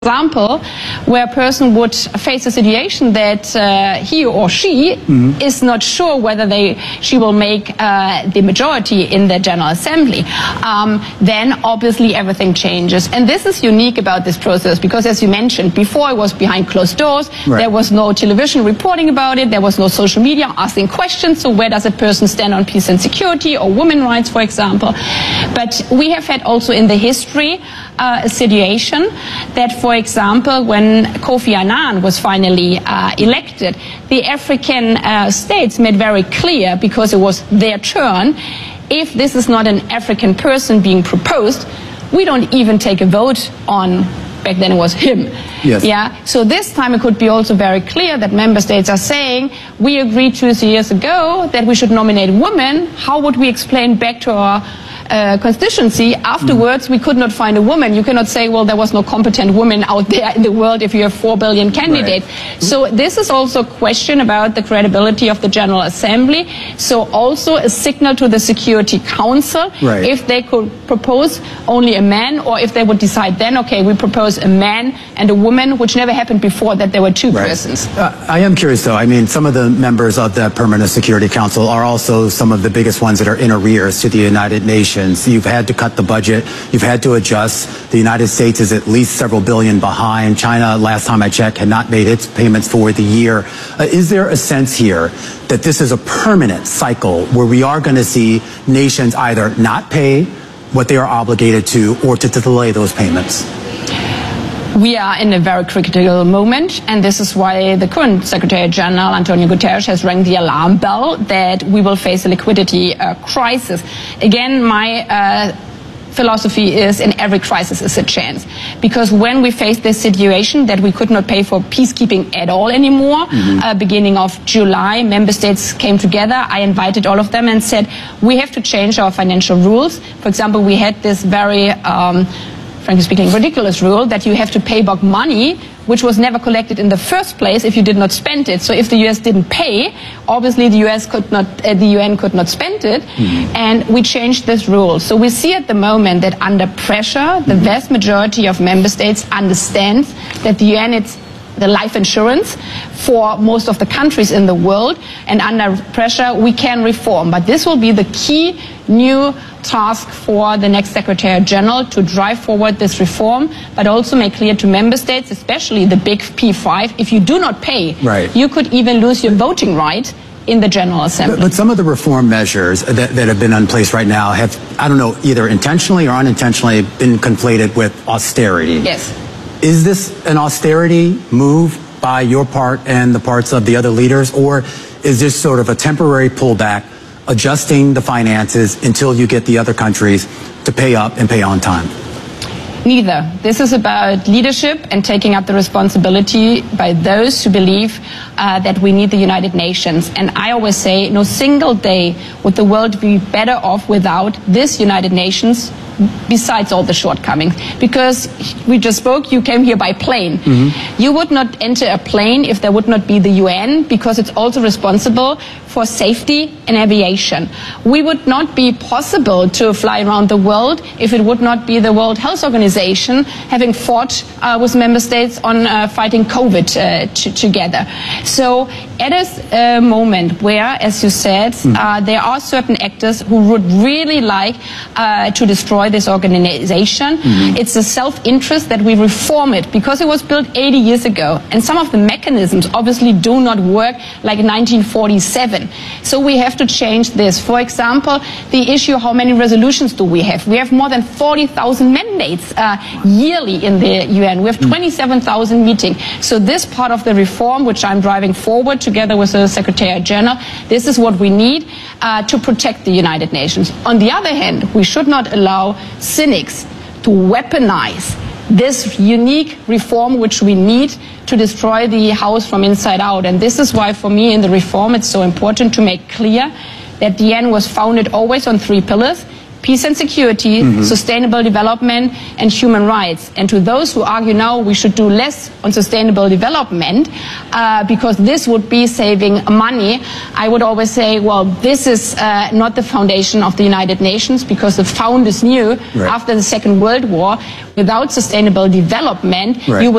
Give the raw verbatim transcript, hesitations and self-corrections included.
example where a person would face a situation that uh, he or she mm-hmm. is not sure whether they she will make uh, the majority in the General Assembly, um, then obviously everything changes. And this is unique about this process because, as you mentioned, before it was behind closed doors, right. There was no television reporting about it, there was no social media asking questions, so where does a person stand on peace and security or women's rights, for example. But we have had also in the history uh, a situation that, for For example, when Kofi Annan was finally uh, elected, the African uh, states made very clear, because it was their turn, if this is not an African person being proposed, we don't even take a vote on, back then it was him. Yes. Yeah. So this time it could be also very clear that member states are saying, we agreed two years ago that we should nominate women. How would we explain back to our Uh, constituency afterwards mm. we could not find a woman? You cannot say, well, there was no competent woman out there in the world if you have four billion candidates. Right. So this is also a question about the credibility of the General Assembly. So also a signal to the Security Council, right. if they could propose only a man, or if they would decide then, okay, we propose a man and a woman, which never happened before, that there were two right. persons. Uh, I am curious, though. I mean, some of the members of the Permanent Security Council are also some of the biggest ones that are in arrears to the United Nations. You've had to cut the budget. You've had to adjust. The United States is at least several billion behind. China, last time I checked, had not made its payments for the year. Uh, is there a sense here that this is a permanent cycle where we are going to see nations either not pay what they are obligated to or to, to delay those payments? We are in a very critical moment, and this is why the current Secretary General, Antonio Guterres, has rang the alarm bell that we will face a liquidity uh, crisis. Again, my uh, philosophy is, in every crisis is a chance. Because when we faced this situation that we could not pay for peacekeeping at all anymore, mm-hmm. uh, beginning of July, member states came together. I invited all of them and said, we have to change our financial rules. For example, we had this very um, frankly speaking, ridiculous rule that you have to pay back money which was never collected in the first place if you did not spend it. So if the U S didn't pay, obviously the U S could not, uh, the U N could not spend it, mm-hmm. and we changed this rule. So we see at the moment that under pressure, the mm-hmm. vast majority of member states understands that the U N is the life insurance for most of the countries in the world, and under pressure we can reform. But this will be the key new task for the next Secretary General, to drive forward this reform, but also make clear to member states, especially the big P five, if you do not pay, right. you could even lose your voting right in the General Assembly. But, but some of the reform measures that, that have been in place right now have, I don't know, either intentionally or unintentionally been conflated with austerity. Yes. Is this an austerity move by your part and the parts of the other leaders, or is this sort of a temporary pullback, adjusting the finances until you get the other countries to pay up and pay on time? Neither. This is about leadership and taking up the responsibility by those who believe uh, that we need the United Nations. And I always say, no single day would the world be better off without this United Nations, besides all the shortcomings. Because we just spoke, you came here by plane. Mm-hmm. You would not enter a plane if there would not be the U N, because it's also responsible for safety and aviation. We would not be possible to fly around the world if it would not be the World Health Organization having fought uh, with member states on uh, fighting COVID uh, t- together. So at a uh, moment where, as you said, mm. uh, there are certain actors who would really like uh, to destroy this organization, mm-hmm. it's a self-interest that we reform it, because it was built eighty years ago, and some of the mechanisms obviously do not work like nineteen forty-seven. So we have to change this. For example, the issue, how many resolutions do we have? We have more than forty thousand mandates uh, yearly in the U N. We have twenty-seven thousand meetings. So this part of the reform, which I'm driving forward together with the Secretary General, this is what we need uh, to protect the United Nations. On the other hand, we should not allow cynics to weaponize this unique reform which we need to destroy the house from inside out. And this is why, for me, in the reform, it's so important to make clear that the U N was founded always on three pillars: peace and security, mm-hmm. sustainable development, and human rights. And to those who argue now we should do less on sustainable development uh, because this would be saving money, I would always say, well, this is uh, not the foundation of the United Nations, because the founders knew right. after the Second World War, without sustainable development, right. you will